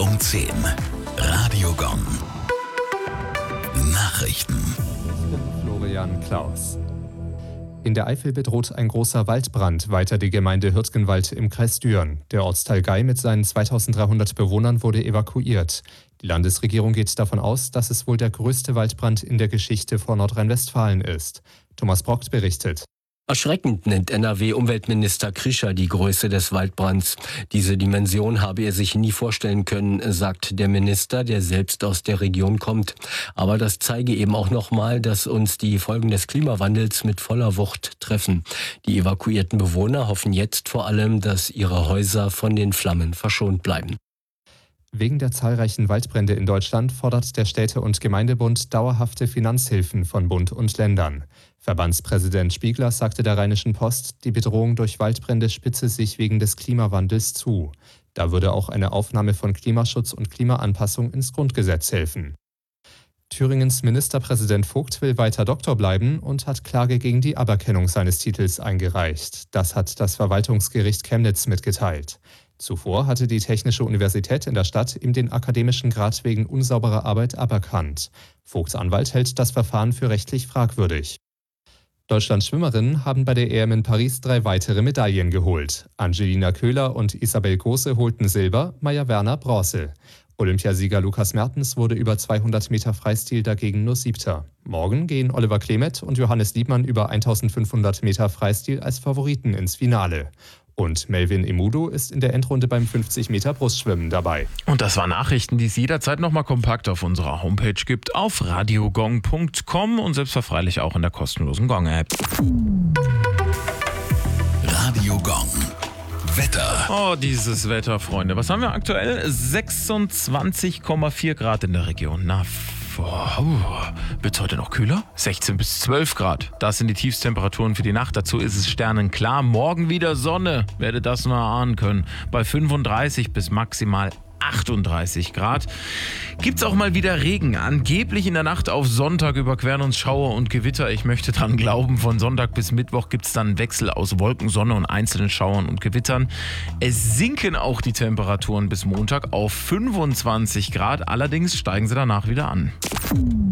um 10. Radio Gong. Nachrichten. Florian Klaus. In der Eifel bedroht ein großer Waldbrand weiter die Gemeinde Hürtgenwald im Kreis Düren. Der Ortsteil Gei mit seinen 2300 Bewohnern wurde evakuiert. Die Landesregierung geht davon aus, dass es wohl der größte Waldbrand in der Geschichte von Nordrhein-Westfalen ist. Thomas Brockt berichtet. Erschreckend nennt NRW-Umweltminister Krischer die Größe des Waldbrands. Diese Dimension habe er sich nie vorstellen können, sagt der Minister, der selbst aus der Region kommt. Aber das zeige eben auch nochmal, dass uns die Folgen des Klimawandels mit voller Wucht treffen. Die evakuierten Bewohner hoffen jetzt vor allem, dass ihre Häuser von den Flammen verschont bleiben. Wegen der zahlreichen Waldbrände in Deutschland fordert der Städte- und Gemeindebund dauerhafte Finanzhilfen von Bund und Ländern. Verbandspräsident Spiegler sagte der Rheinischen Post, die Bedrohung durch Waldbrände spitze sich wegen des Klimawandels zu. Da würde auch eine Aufnahme von Klimaschutz und Klimaanpassung ins Grundgesetz helfen. Thüringens Ministerpräsident Vogt will weiter Doktor bleiben und hat Klage gegen die Aberkennung seines Titels eingereicht. Das hat das Verwaltungsgericht Chemnitz mitgeteilt. Zuvor hatte die Technische Universität in der Stadt ihm den akademischen Grad wegen unsauberer Arbeit aberkannt. Vogts Anwalt hält das Verfahren für rechtlich fragwürdig. Deutschlands Schwimmerinnen haben bei der EM in Paris 3 weitere Medaillen geholt. Angelina Köhler und Isabel Große holten Silber, Maja Werner Bronze. Olympiasieger Lukas Mertens wurde über 200 Meter Freistil dagegen nur 7. Morgen gehen Oliver Klemet und Johannes Liebmann über 1500 Meter Freistil als Favoriten ins Finale. Und Melvin Emudo ist in der Endrunde beim 50 Meter Brustschwimmen dabei. Und das waren Nachrichten, die es jederzeit nochmal kompakt auf unserer Homepage gibt, auf radiogong.com und selbstverfreilich auch in der kostenlosen Gong-App. Radio Gong. Wetter. Oh, dieses Wetter, Freunde. Was haben wir aktuell? 26,4 Grad in der Region. Wird es heute noch kühler? 16 bis 12 Grad. Das sind die Tiefstemperaturen für die Nacht. Dazu ist es sternenklar. Morgen wieder Sonne. Werdet das nur erahnen können. Bei 35 bis maximal 38 Grad. Gibt's auch mal wieder Regen. Angeblich in der Nacht auf Sonntag überqueren uns Schauer und Gewitter. Ich möchte dran glauben, von Sonntag bis Mittwoch gibt's dann einen Wechsel aus Wolken, Sonne und einzelnen Schauern und Gewittern. Es sinken auch die Temperaturen bis Montag auf 25 Grad. Allerdings steigen sie danach wieder an.